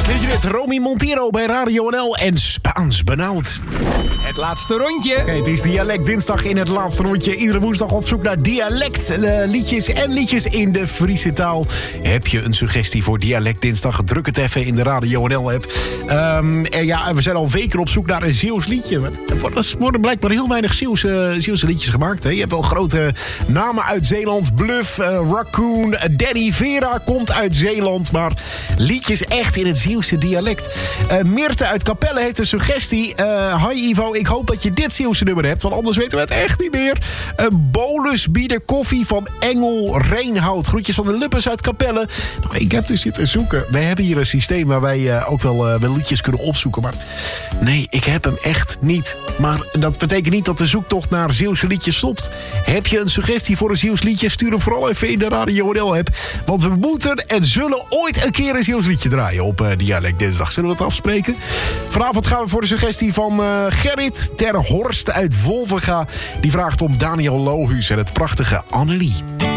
Weet je het? Romy Montero bij Radio NL en Spaans benauwd. Het laatste rondje. Oké, het is Dialect Dinsdag in het laatste rondje. Iedere woensdag op zoek naar dialectliedjes en liedjes in de Friese taal. Heb je een suggestie voor Dialect Dinsdag? Druk het even in de Radio NL-app. We zijn al weken op zoek naar een Zeeuws liedje. Er worden blijkbaar heel weinig Zeeuwse liedjes gemaakt. Hè? Je hebt wel grote namen uit Zeeland. Bluff, Raccoon, Danny Vera komt uit Zeeland. Maar liedjes echt in het Zeeuwse dialect. Meerte uit Capelle heeft een suggestie. Hi Ivo, ik hoop dat je dit Zeeuwse nummer hebt, want anders weten we het echt niet meer. Bolus bieden koffie van Engel Reenhout. Groetjes van de Luppes uit Capelle. Nou, ik heb dus zitten zoeken. Wij hebben hier een systeem waar wij ook wel liedjes kunnen opzoeken. Maar nee, ik heb hem echt niet. Maar dat betekent niet dat de zoektocht naar Zeeuwse liedjes stopt. Heb je een suggestie voor een Zeeuws liedje? Stuur hem vooral even in de Radio NL-app. Want we moeten en zullen ooit een keer een Zeeuws liedje draaien op Dialect Dinsdag. Zullen we dat afspreken? Vanavond gaan we voor de suggestie van Gerrit ter Horst uit Wolvenga. Die vraagt om Daniel Lohuus en het prachtige Annelie.